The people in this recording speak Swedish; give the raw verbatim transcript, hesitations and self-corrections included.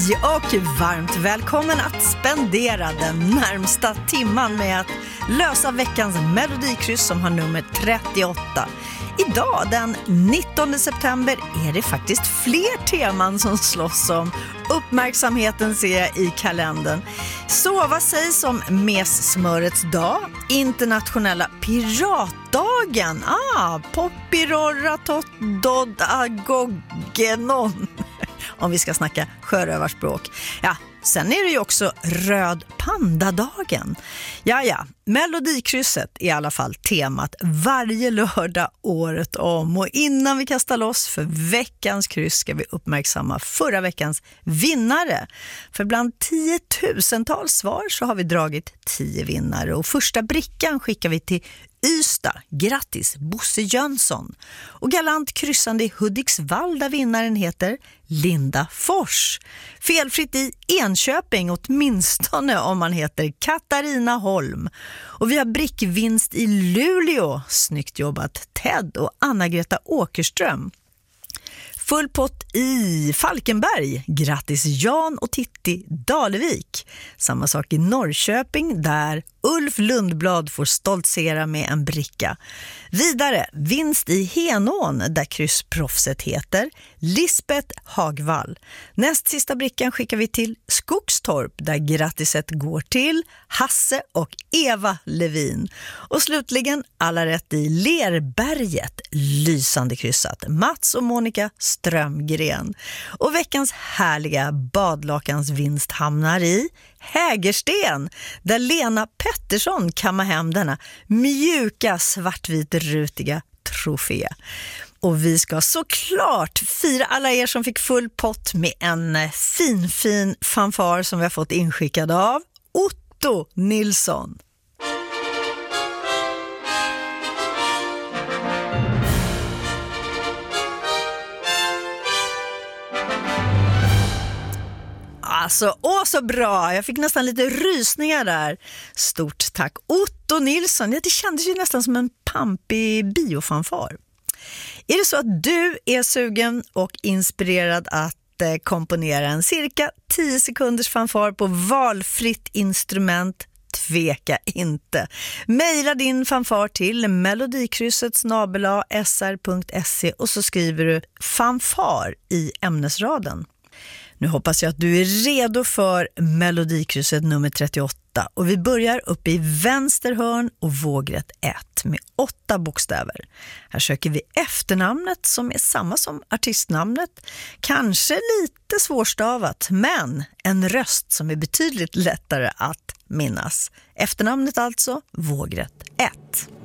Hej och varmt välkommen att spendera den närmsta timman med att lösa veckans melodikryss som har nummer trettioåtta. Idag den nittonde september är det faktiskt fler teman som slåss om uppmärksamheten, ser jag i kalendern. Så vad sägs om messmörets dag, internationella piratdagen, ah, Poppirorratotdodagogenon, om vi ska snacka sjörövarspråk. Ja, sen är det ju också röd pandadagen. Ja, ja, melodikrysset är i alla fall temat varje lördag året om. Och innan vi kastar loss för veckans kryss ska vi uppmärksamma förra veckans vinnare. För bland tiotusentals svar så har vi dragit tio vinnare. Och första brickan skickar vi till Ystad. Grattis Bosse Jönsson. Och galant kryssande i Hudiksvall där vinnaren heter Linda Fors. Felfritt i Enköping, åtminstone om man heter Katarina Holm. Och vi har brickvinst i Luleå. Snyggt jobbat Ted och Anna-Greta Åkerström. Full pott i Falkenberg. Grattis Jan och Titti Dalevik. Samma sak i Norrköping där Ulf Lundblad får stoltsera med en bricka. Vidare vinst i Henån där kryssproffset heter Lisbeth Hagvall. Näst sista brickan skickar vi till Skogstorp där grattiset går till Hasse och Eva Levin. Och slutligen alla rätt i Lerberget, lysande kryssat, Mats och Monica Strömgren. Och veckans härliga badlakans vinst hamnar i Hägersten där Lena Pettersson kammar hem denna mjuka svartvit rutiga trofé. Och vi ska såklart fira alla er som fick full pott med en fin fin fanfar som vi har fått inskickad av Otto Nilsson. Alltså, åh så bra. Jag fick nästan lite rysningar där. Stort tack. Otto Nilsson, det kändes ju nästan som en pampig biofanfar. Är det så att du är sugen och inspirerad att eh, komponera en cirka tio sekunders fanfar på valfritt instrument, tveka inte. Maila din fanfar till melodikrysset snabel-a s r punkt se och så skriver du fanfar i ämnesraden. Nu hoppas jag att du är redo för melodikrysset nummer trettioåtta och vi börjar uppe i vänster hörn och vågrätt ett med åtta bokstäver. Här söker vi efternamnet som är samma som artistnamnet. Kanske lite svårstavat, men en röst som är betydligt lättare att minnas. Efternamnet alltså, vågrätt ett.